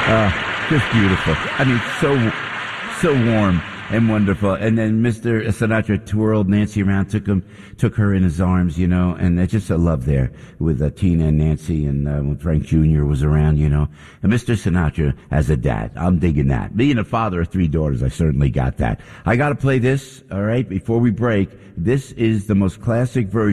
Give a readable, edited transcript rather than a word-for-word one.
Just beautiful. I mean, so warm and wonderful. And then Mr. Sinatra twirled Nancy around, took her in his arms, and there's just a love there with Tina and Nancy, and when Frank Jr. was around, And Mr. Sinatra as a dad, I'm digging that. Being a father of 3 daughters, I certainly got that. I got to play this, all right, before we break. This is the most classic version